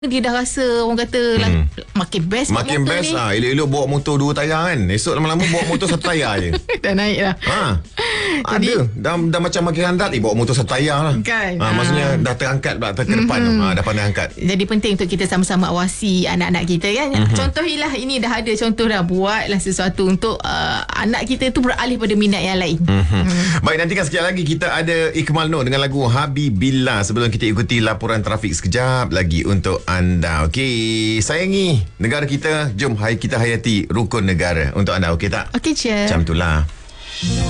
dia dah rasa orang kata makin best. Makin best lah. Elok-elok bawa motor 2 tayar kan. Esok lama-lama bawa motor 1 tayar je. Dah naik lah. Ada. Dah macam makin handat bawa motor 1 tayar lah. Kan. Maksudnya dah terangkat pula ke depan. Dah pandai angkat. Jadi penting untuk kita sama-sama awasi anak-anak kita kan. Contohilah ini dah ada contoh dah. Buatlah sesuatu untuk anak kita tu beralih pada minat yang lain. Baik, nantikan sekejap lagi kita ada Ikmal Nur dengan lagu Habibillah. Sebelum kita ikuti laporan trafik sekejap lagi untuk anda. Okey, sayangi negara kita. Jom kita hayati rukun negara untuk anda. Okey tak? Okey, Cik. Macam itulah.